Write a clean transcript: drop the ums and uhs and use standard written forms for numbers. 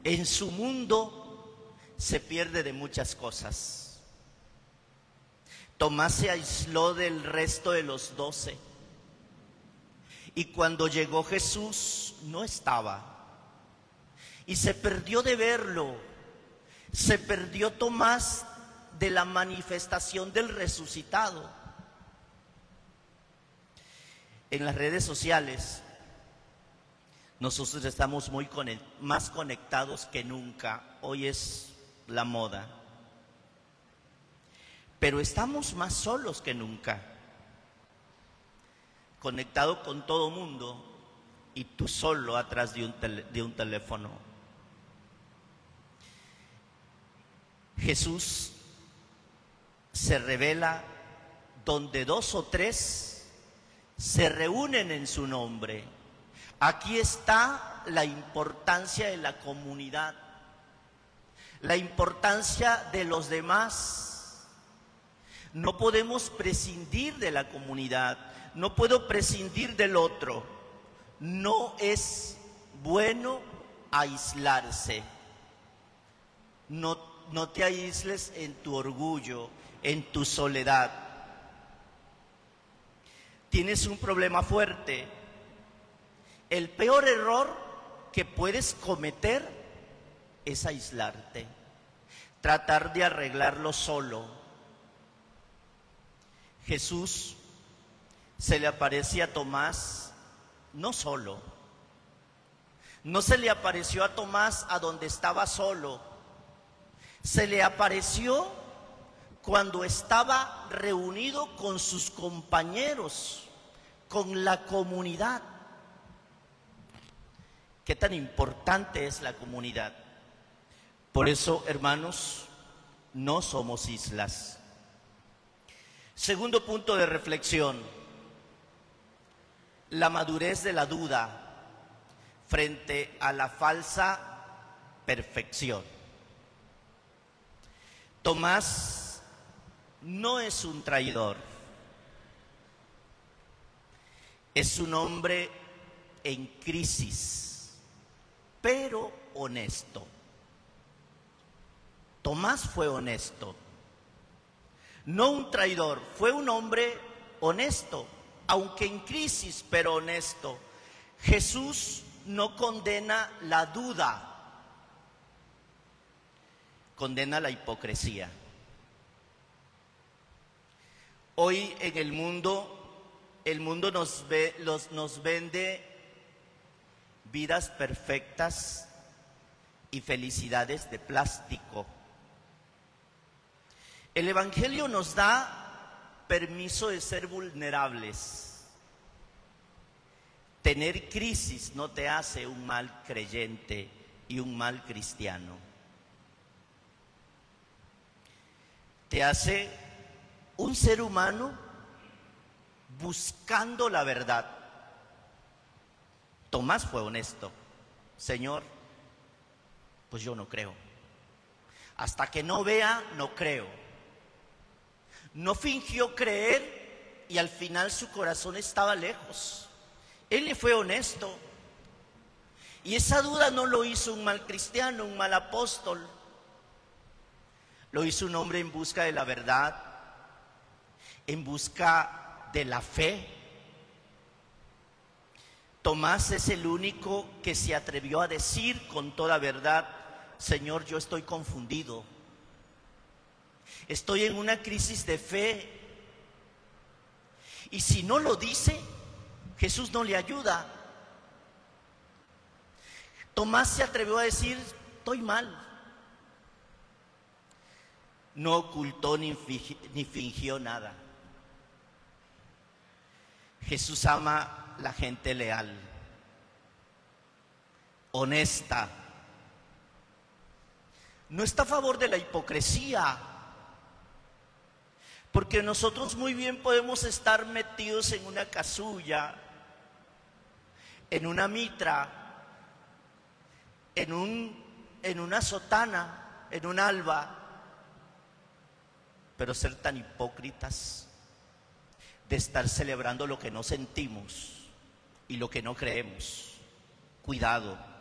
En su mundo se pierde de muchas cosas. Tomás se aisló del resto de los 12. Y cuando llegó Jesús, no estaba. Y se perdió de verlo. Se perdió Tomás de la manifestación del resucitado. En las redes sociales, nosotros estamos más conectados que nunca. Hoy es la moda. Pero estamos más solos que nunca. Conectado con todo mundo y tú solo atrás de un teléfono. Jesús se revela donde 2 o 3 se reúnen en su nombre. Aquí está la importancia de la comunidad, la importancia de los demás. No podemos prescindir de la comunidad, no puedo prescindir del otro. No es bueno aislarse. No te aísles en tu orgullo, en tu soledad. Tienes un problema fuerte. El peor error que puedes cometer es aislarte, tratar de arreglarlo solo. Jesús se le aparecía a Tomás no solo. No se le apareció a Tomás a donde estaba solo. Se le apareció cuando estaba reunido con sus compañeros, con la comunidad. ¿Qué tan importante es la comunidad? Por eso, hermanos, no somos islas. Segundo punto de reflexión: la madurez de la duda frente a la falsa perfección. Tomás no es un traidor, es un hombre en crisis, pero honesto. Tomás fue honesto, no un traidor, fue un hombre honesto, aunque en crisis, pero honesto. Jesús no condena la duda, condena la hipocresía. Hoy en el mundo nos vende vidas perfectas y felicidades de plástico. El Evangelio nos da permiso de ser vulnerables. Tener crisis no te hace un mal creyente y un mal cristiano. Te hace un ser humano buscando la verdad. Tomás fue honesto. Señor, pues yo no creo. Hasta que no vea, no creo. No fingió creer y al final su corazón estaba lejos. Él le fue honesto. Y esa duda no lo hizo un mal cristiano, un mal apóstol. Lo hizo un hombre en busca de la verdad, en busca de la fe. Tomás es el único que se atrevió a decir con toda verdad: Señor, yo estoy confundido. Estoy en una crisis de fe. Y si no lo dice, Jesús no le ayuda. Tomás se atrevió a decir: estoy mal. No ocultó ni fingió nada. Jesús ama la gente leal, honesta. No está a favor de la hipocresía, porque nosotros muy bien podemos estar metidos en una casulla, en una mitra, en una sotana, en un alba, pero ser tan hipócritas de estar celebrando lo que no sentimos y lo que no creemos. Cuidado.